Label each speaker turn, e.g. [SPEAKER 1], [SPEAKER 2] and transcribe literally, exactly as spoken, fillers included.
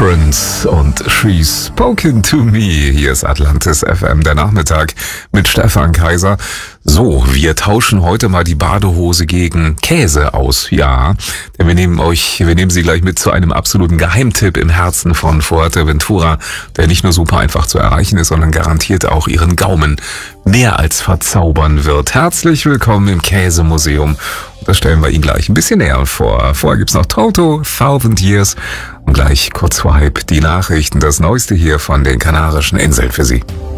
[SPEAKER 1] Prince und She's Spoken to Me. Hier ist Atlantis F M, der Nachmittag mit Stefan Kaiser. So, wir tauschen heute mal die Badehose gegen Käse aus. Ja, denn wir nehmen euch, wir nehmen sie gleich mit zu einem absoluten Geheimtipp im Herzen von Fuerteventura, der nicht nur super einfach zu erreichen ist, sondern garantiert auch ihren Gaumen mehr als verzaubern wird. Herzlich willkommen im Käsemuseum. Das stellen wir Ihnen gleich ein bisschen näher vor. Vorher gibt's noch Toto, Thousand Years und gleich kurz vor halb die Nachrichten, das Neueste hier von den Kanarischen Inseln für Sie.